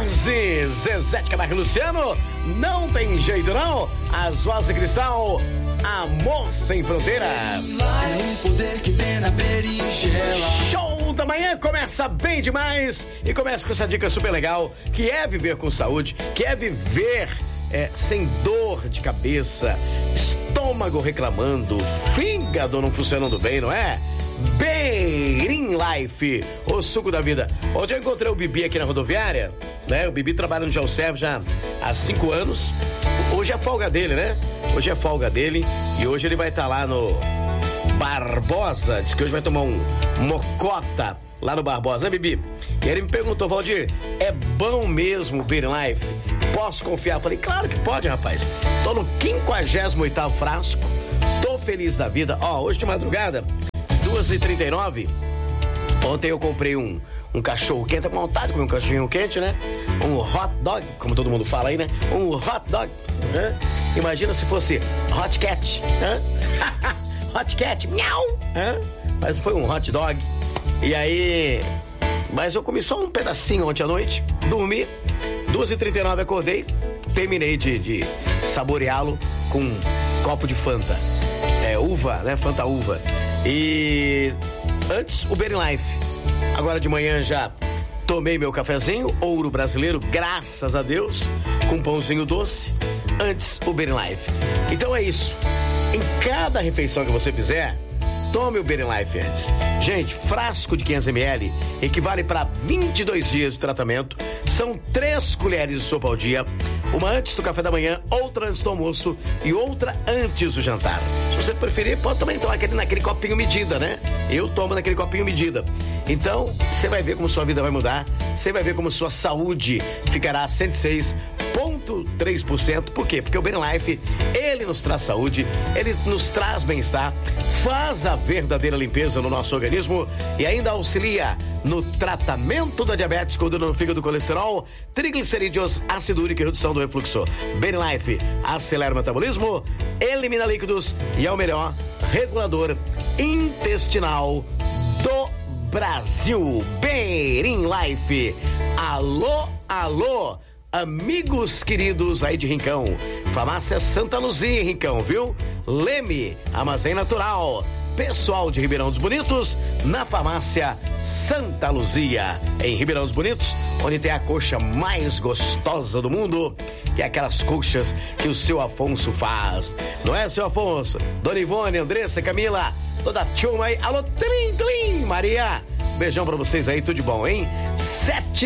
14, Zezé de Camargo e Luciano, não tem jeito não, as vozes de cristal, amor sem fronteira. É um poder que vem na berinjela. Show da manhã começa bem demais e começa com essa dica super legal, que é viver com saúde, que é viver sem dor de cabeça, estômago reclamando, fígado não funcionando bem, não é? Beirin Life, o suco da vida. Ontem eu encontrei o Bibi aqui na rodoviária, né? O Bibi trabalha no Gelserv já há 5 anos. Hoje é folga dele, né? Hoje é folga dele e hoje ele vai estar lá no Barbosa. Diz que hoje vai tomar um mocota lá no Barbosa, né, Bibi? E ele me perguntou, Valdir, é bom mesmo o Beirin Life? Posso confiar? Falei, claro que pode, rapaz. Tô no 58º frasco, tô feliz da vida. Ó, hoje de madrugada 2h39, ontem eu comprei um cachorro quente, tá com vontade de comer um cachorrinho quente, né? Um hot dog, como todo mundo fala aí, né? Um hot dog, né? Imagina se fosse hot cat, né? Hot cat, miau, né? Mas foi um hot dog. E aí, mas eu comi só um pedacinho ontem à noite, dormi, 2h39 acordei, terminei de saboreá-lo com um copo de Fanta, uva, né? Fanta uva. E antes o Beirin Life. Agora de manhã já tomei meu cafezinho, ouro brasileiro, graças a Deus, com pãozinho doce. Antes o Beirin Life. Então é isso. Em cada refeição que você fizer, tome o Beirin Life antes. Gente, frasco de 500ml equivale para 22 dias de tratamento. São 3 colheres de sopa ao dia. Uma antes do café da manhã, outra antes do almoço e outra antes do jantar. Se você preferir, pode também tomar naquele copinho medida, né? Eu tomo naquele copinho medida. Então, você vai ver como sua vida vai mudar. Você vai ver como sua saúde ficará a 106,3%. Por quê? Porque o Beirin Life, ele nos traz saúde, ele nos traz bem-estar, faz a verdadeira limpeza no nosso organismo e ainda auxilia no tratamento da diabetes, controlando o fígado, colesterol, triglicerídeos, ácido úrico e redução do refluxo. Beirin Life acelera o metabolismo, elimina líquidos e é o melhor regulador intestinal do Brasil. Beirin Life. Alô, alô, amigos queridos aí de Rincão. Farmácia Santa Luzia em Rincão, viu? Leme, Armazém Natural. Pessoal de Ribeirão dos Bonitos, na Farmácia Santa Luzia, em Ribeirão dos Bonitos, onde tem a coxa mais gostosa do mundo, que é aquelas coxas que o seu Afonso faz. Não é, seu Afonso? Dona Ivone, Andressa, Camila, toda a turma aí. Alô, Tlim, Tlim, Maria. Beijão pra vocês aí, tudo de bom, hein? 7